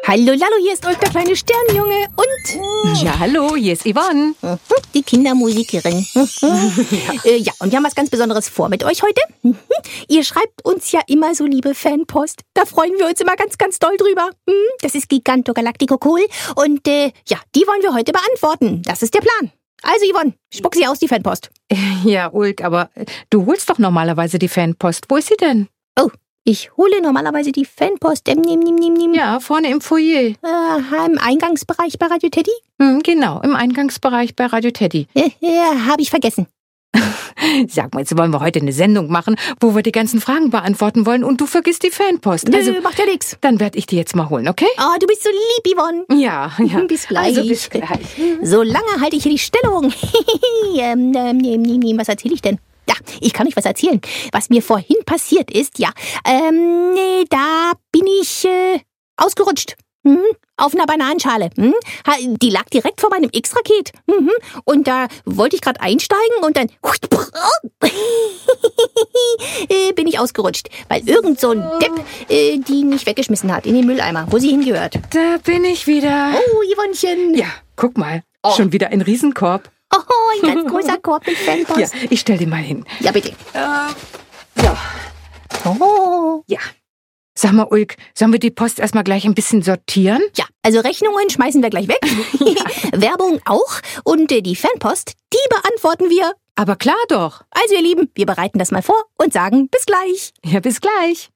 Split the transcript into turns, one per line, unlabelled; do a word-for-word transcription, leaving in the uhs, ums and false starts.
Hallo, Lalo, hier ist Ulf, der kleine Sternjunge. Und?
Ja, hallo, hier ist Yvonne.
Die Kindermusikerin. ja. Äh, ja, und wir haben was ganz Besonderes vor mit euch heute. Ihr schreibt uns ja immer so liebe Fanpost. Da freuen wir uns immer ganz, ganz doll drüber. Das ist Giganto Galactico cool. Und äh, ja, die wollen wir heute beantworten. Das ist der Plan. Also Yvonne, spuck sie aus, die Fanpost.
Ja, Ulk, aber du holst doch normalerweise die Fanpost. Wo ist sie denn?
Oh, ich hole normalerweise die Fanpost. Ähm, nimm, nimm, nimm, nimm.
Ja, vorne im Foyer.
Äh, im Eingangsbereich bei Radio Teddy?
Hm, genau, im Eingangsbereich bei Radio Teddy.
Ja, ja habe ich vergessen.
Sag mal, jetzt wollen wir heute eine Sendung machen, wo wir die ganzen Fragen beantworten wollen und du vergisst die Fanpost.
Nö,
also,
macht ja nix.
Dann werde ich die jetzt mal holen, okay?
Oh, du bist so lieb, Yvonne.
Ja, ja.
Bis gleich.
Also bis gleich.
So lange halte ich hier die Stellung. ähm, ähm, ähm, ähm, was erzähle ich denn? Ja, ich kann euch was erzählen. Was mir vorhin passiert ist, ja, ähm, nee, da bin ich äh, ausgerutscht. Hm? Auf einer Bananenschale. Hm? Die lag direkt vor meinem X-Raket. Mhm. Und da wollte ich gerade einsteigen und dann äh, bin ich ausgerutscht, weil irgend so ein Depp äh, die nicht weggeschmissen hat in den Mülleimer, wo sie hingehört.
Da bin ich wieder.
Oh, Yvonnchen.
Ja, guck mal.
Oh.
Schon wieder ein Riesenkorb.
Oh, ein ganz großer Korb mit Fanpost.
Ja, ich stell den mal hin.
Ja, bitte.
Äh, ja.
Oh.
Ja. Sag mal, Ulk, sollen wir die Post erstmal gleich ein bisschen sortieren?
Ja, also Rechnungen schmeißen wir gleich weg. Werbung auch. Und äh, die Fanpost, die beantworten wir.
Aber klar doch.
Also ihr Lieben, wir bereiten das mal vor und sagen bis gleich.
Ja, bis gleich.